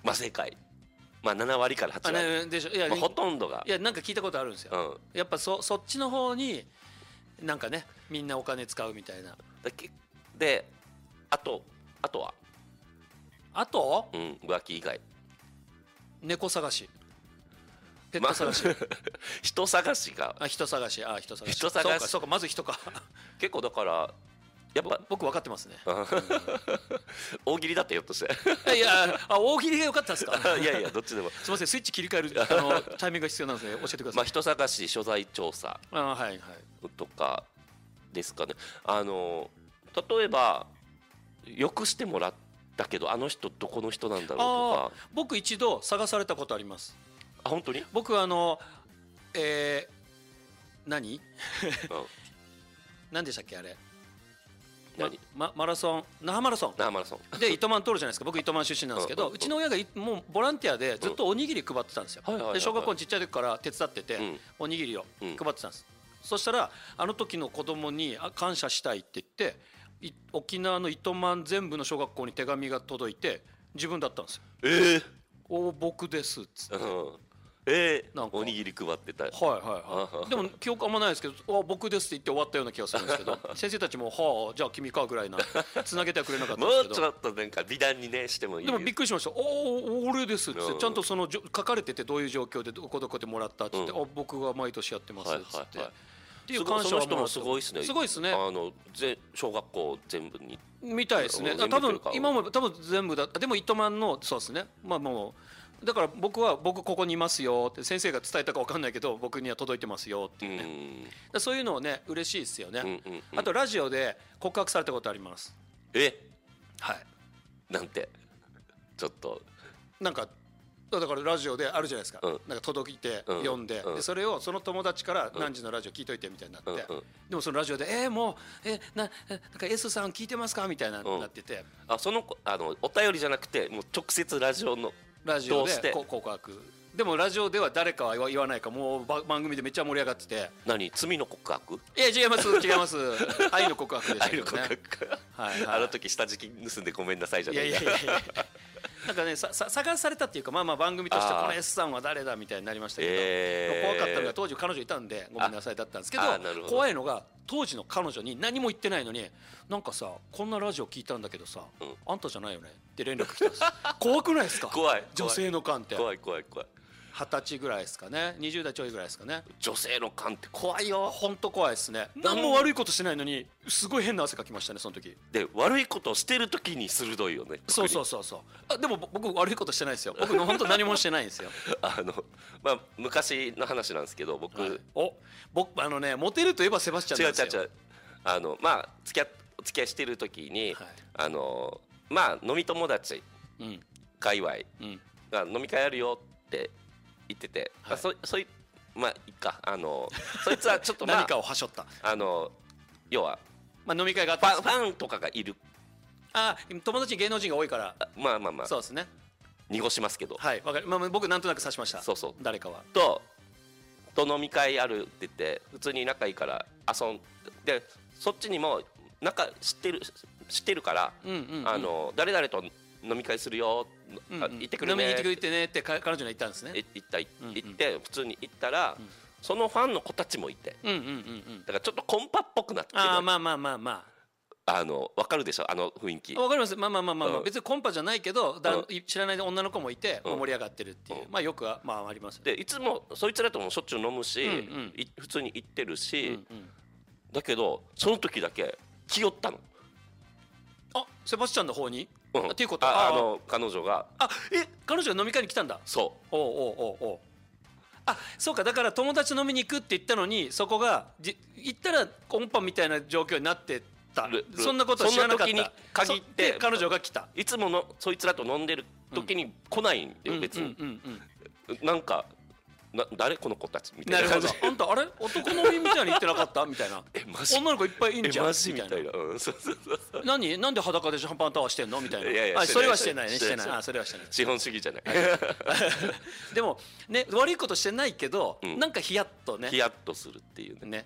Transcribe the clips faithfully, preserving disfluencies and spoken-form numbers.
まあ正解。まあなな割からはち割、 ね、でしょ。いや、 まあ、ほとんどがいやなんか聞いたことあるんですよ、うん、やっぱ そ, そっちの方になんかねみんなお金使うみたいな。 だけであとあとはあと、 うん、浮気以外猫探し、ペット探し、まあ、 人探しがあ人探しあ人探し人探しそうかそうかまず人か結構だからやっぱ僕分かってますね大喜利だってひょっとしていやあ大喜利が良かったですかいやいやどっちでもすみませんスイッチ切り替えるあのタイミングが必要なので教えてください。 まあ人探し所在調査あはいはいとかですかね。あの例えばよくしてもらったけどあの人どこの人なんだろうとか。 僕一度探されたことあります。 あ本当に？ 僕あのえー、何、うん、何でしたっけあれまま、マラソン那覇マラソン那覇マラソンで糸満通るじゃないですか。僕糸満出身なんですけど、うんうんうん、うちの親がもうボランティアでずっとおにぎり配ってたんですよ、うん、で小学校のちっちゃい時から手伝ってて、うん、おにぎりを配ってたんです、うん、そしたらあの時の子供に感謝したいって言って沖縄の糸満全部の小学校に手紙が届いて自分だったんですよ。 えー、 お僕ですっつって、 うんえー、なんかおにぎり配ってた。はいはいはいでも記憶あんまないですけどあ僕ですって言って終わったような気がするんですけど先生たちもはあじゃあ君かぐらいなつなげてはくれなかったんですけどもうちょっとなんか美談にねしてもいい。 でもびっくりしました。おお俺ですってちゃんとその書かれててどういう状況でどこどこでもらったって言って、うん、あ僕が毎年やってますっつって、はいはいはい、っていう感謝はその人もすごいですね。 すごいですね。 あのぜ小学校全部にみたいですね。多分今も多分全部だ。でも糸満のそうですね。まあもうだから僕は僕ここにいますよって先生が伝えたか分かんないけど僕には届いてますよっていうね。うそういうのをね嬉しいですよね、うんうんうん、あとラジオで告白されたことあります。 えはいなんてちょっとなんかだからラジオであるじゃないですか、うん、なんか届いて読んで、うん、でそれをその友達から何時のラジオ聞いといてみたいになって、うんうん、でもそのラジオでえー、もうえななんか S さん聞いてますかみたいな、うん、なっててあそのあのお便りじゃなくてもう直接ラジオのラジオで告白でもラジオでは誰かは言わないかもう番組でめっちゃ盛り上がってて何罪の告白？ いや違います違います愛の告白でしたけどね。愛の告白はい、はい、あの時下敷き盗んでごめんなさいじゃない。 いやいやいやいやなんかねささ探されたっていうかまあまあ番組としてこの S さんは誰だみたいになりましたけど、えー、怖かったのが当時彼女いたんでごめんなさいだったんですけど怖いのが当時の彼女に何も言ってないのになんかさこんなラジオ聞いたんだけどさ、うん、あんたじゃないよねって連絡来たんです怖くないですか？ 怖い女性の勘って怖い怖い怖い二十歳ぐらいですかねにじゅう代ちょいぐらいですかね。 女性の勘って怖いよ。 本当怖いですね。何も悪いことしてないのにすごい変な汗かきましたねその時で悪いことをしてる時に鋭いよね。 そうそうそうそうあでも僕悪いことしてないですよ。僕の本当何もしてないんですよあの、まあ、昔の話なんですけど僕、はい、 お僕あのねモテるといえばセバスチャンなんですよ。違う違う違うあのまあ付き合お付き合いしてる時に、はい、あのまあ飲み友達、うん、界隈が飲み会あるよって言ってて、はい、そそいまあいいかあのそいつはちょっと、まあ、 何かをはしょったあの要は、 まあ、飲み会があったファンとかがいる。 あ友達に芸能人が多いからまあまあまあそうですね濁しますけどはいわかる、まあ、僕なんとなく察しました。 そうそう誰かはとと飲み会あるって言って普通に仲いいから遊んでそっちにも仲知ってる知ってるから、うんうんうん、あの誰々と飲み会するよ、うんうん、行ってくるね飲みに行ってくれてねって彼女に言ったんですね。 行った行って、うんうん、普通に行ったら、うん、そのファンの子たちもいて、うんうんうんうん、だからちょっとコンパっぽくなってる。 あまあまあまあまああの分かるでしょあの雰囲気。 分かります。まあまあまあまあ、まあ、別にコンパじゃないけど、だ、うん、知らない女の子もいて、うん、盛り上がってるっていう、うん、まあよくはまあありますよね。 でいつもそいつらともしょっちゅう飲むし、うんうん、普通に行ってるし、うんうん、だけどその時だけ気負ったの。 あセバスチャンの方に、うん、っていうことああの彼女があえ彼女が飲み会に来たんだ。 そうおうおうおうおうあそうかだから友達飲みに行くって言ったのにそこがじ行ったらコンパみたいな状況になってた。そんなことは知らなかった。 そんな時に限って彼女が来た。 いつものそいつらと飲んでる時に来ないんで、うん、別に、うんうんうんうん、なんかな誰この子たちみたいな感じ。 なるほどあんたあれ男飲みみたいに言ってなかったみたいなえマジ女の子いっぱいいんじゃんみたいな、うん、そうそうそうそう何なんで裸でシャンパンタワーしてんのみたいな。 いやいやあそれはしてないねしてないあそれはしてない資本主義じゃないでもね悪いことしてないけど、うん、なんかヒヤッとねヒヤッとするっていうね。 ね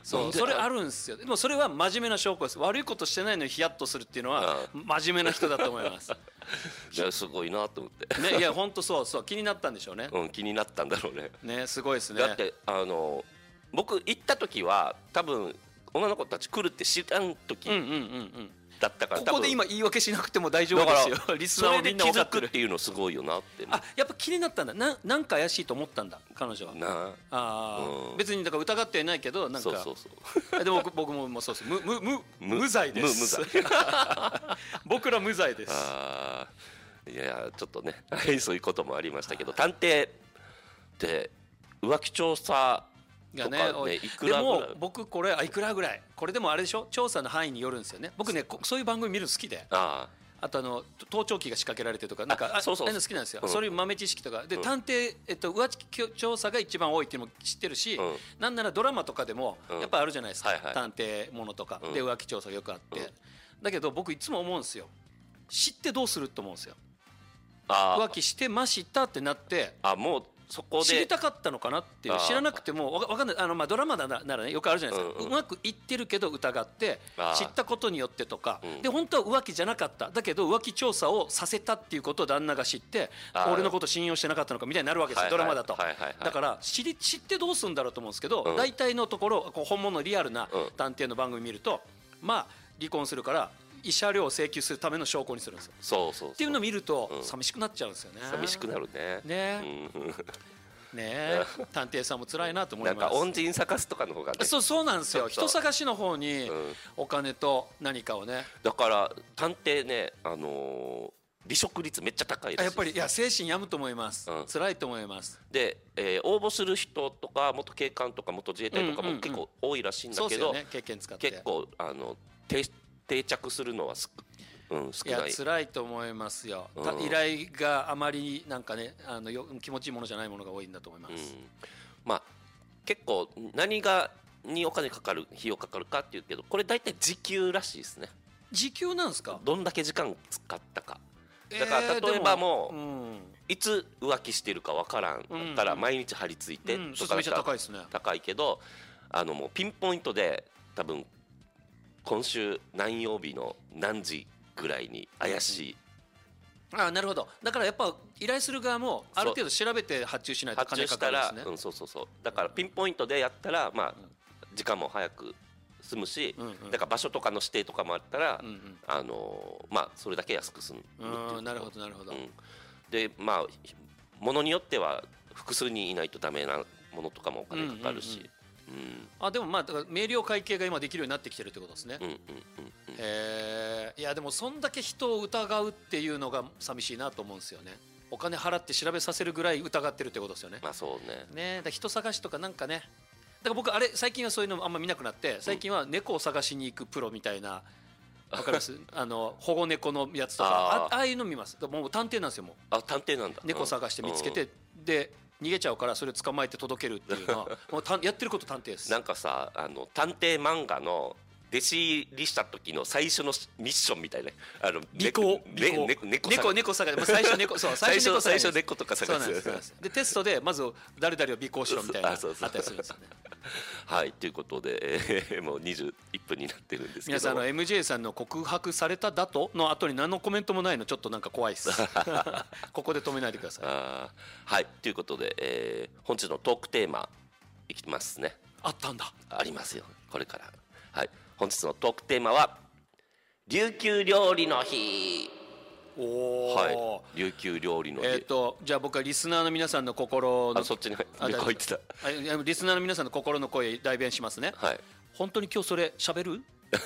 そうそれあるんですよ。でもそれは真面目な証拠です。悪いことしてないのにヒヤッとするっていうのは真面目な人だと思います。 いやすごいなと思ってね。いや本当そうそう気になったんでしょうね。 うん気になったんだろうね。 ねすごいですね。 だってあの僕行った時は多分女の子たち来るって知らん時だったから、 ここで今言い訳しなくても大丈夫ですよ。リスナーはみんな分かってるっていうのすごいよなって。 あやっぱ気になったんだ。ななんか怪しいと思ったんだ彼女は。 なああ、うん、別にだから疑ってはいないけどなんかそうそうそうでも僕ももうそうです無無無無罪です。 無罪僕ら無罪です。 あいやちょっとねそういうこともありましたけど、探偵って浮気調査がね、 でも僕これあいくらぐらいこれでもあれでしょ、調査の範囲によるんですよね。僕ねそういう番組見るの好きで、ああとあの盗聴器が仕掛けられてとかなんかそうそう好きなんですよ。そういう豆知識とかで探偵えっと浮気調査が一番多いっていうのも知ってるし、なんならドラマとかでもやっぱあるじゃないですか、探偵ものとかで浮気調査がよくあって、だけど僕いつも思うんですよ、知ってどうすると思うんですよ。浮気してましたってなって、あもうそこで知りたかったのかなっていう、知らなくてもわかんない、あのまあドラマならならねよくあるじゃないですか、うまくいってるけど疑って知ったことによってとかで、本当は浮気じゃなかっただけど浮気調査をさせたっていうことを旦那が知って俺のこと信用してなかったのかみたいになるわけですよ、ドラマだと。だから知り知ってどうするんだろうと思うんですけど、大体のところこう本物のリアルな探偵の番組見ると、まあ離婚するから慰謝料を請求するための証拠にするんですよ。 そうそうっていうのを見ると寂しくなっちゃうんですよね。 寂しくなるね。 ね。ね探偵さんも辛いなと思います。 なんか恩人探すとかの方がね。 そうそうなんですよ。人探しの方にお金と何かをね。 だから探偵ね、あの離職率めっちゃ高いです。 やっぱりいや精神病むと思います。辛いと思います。 で、え応募する人とか元警官とか元自衛隊とかも結構多いらしいんだけど、結構あの定定着するのはすうん、少ない。 いや辛いと思いますよ、うん、依頼があまりなんかねあのよ気持ちいいものじゃないものが多いんだと思います、うん、 まあ結構何がにお金かかる費用かかるかっていうけど、これ大体時給らしいですね。 時給なんですか？ どんだけ時間使ったか。だから例えばもう、えーうん、いつ浮気してるかわからんから毎日張り付いてとかだったら高いけど、あのもうピンポイントで多分今週何曜日の何時ぐらいに怪しい、 うん、ああなるほど。だからやっぱ依頼する側もある程度調べて発注しないと金かかるんですね。 発注したら、うん、そうそうそう。だからピンポイントでやったらまあ時間も早く済むし、うんうん、だから場所とかの指定とかもあったら、うんうん、あのー、まあそれだけ安く済むっていう。 なるほどなるほど、うん、 でまあものによっては複数人いないとダメなものとかもお金かかるし、うんうんうんうん、 あでもまあだから明瞭会計が今できるようになってきてるってことですね。えいやでもそんだけ人を疑うっていうのが寂しいなと思うんですよね。お金払って調べさせるぐらい疑ってるってことですよね。 まあそうね。 ねだ人探しとかなんかね。だから僕あれ最近はそういうのあんま見なくなって、最近は猫を探しに行くプロみたいな、わかりますあの保護猫のやつとか あ, ああいうの見ます。もう探偵なんですよ。もうあ探偵なんだ。 猫探して見つけて、うん、で逃げちゃうからそれを捕まえて届けるっていうのはもうたやってること探偵です。 なんかさあの探偵漫画の弟子入りした時の最初のミッションみたいな、あの尾行猫猫猫探し、最初猫そう最初最初猫とか探す。 でテストでまず誰々を尾行しろみたいなあったりするんですよね。 はいということで、えー、もうにじゅういっぷんになってるんですけど、 皆さんあの エムジェイ さんの告白されただとの後に何のコメントもないのちょっとなんか怖いですここで止めないでください。 あはいということで、えー、本日のトークテーマいきますね。 あったんだ。 ありますよこれから。はい本日のトークテーマは琉球料理の日。おはい、琉球料理の日。 えっ、ー、とじゃあ僕はリスナーの皆さんの心のあそっちに猫言ってた。 リスナーの皆さんの心の声代弁しますね。はい。本当に今日それ喋る？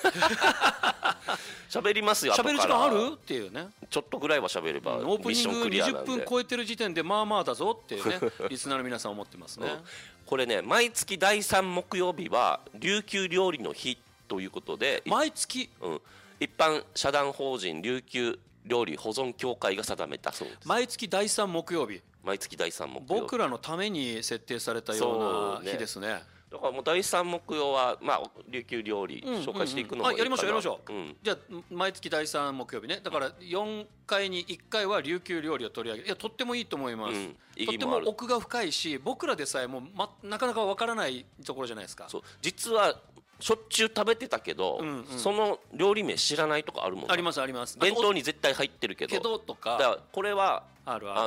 喋りますよ。 喋る時間あるっていうね。 ちょっとぐらいは喋れば、うん、 オープニングにじゅっぷん超えてる時点でまあまあだぞっていうねリスナーの皆さん思ってますね、うん、 これね毎月だいさん木曜日は琉球料理の日ということで、 毎月、 うん、一般社団法人琉球料理保存協会が定めたそうです。 毎月だいさん木曜日。 毎月だいさん木曜日。 僕らのために設定されたような日ですね。 だからもうだいさん木曜はまあ琉球料理紹介していくのもいいかな。 やりましょうやりましょう、うん、じゃあ毎月だいさん木曜日ね。だからよんかいにいっかいは琉球料理を取り上げる。いやとってもいいと思います、うん、とっても奥が深いし、僕らでさえもう、ま、なかなかわからないところじゃないですか。 そう実はしょっちゅう食べてたけど、うんうん、その料理名知らないとかあるもん。 ありますあります。 弁当に絶対入ってるけどけどとかだからこれはあるある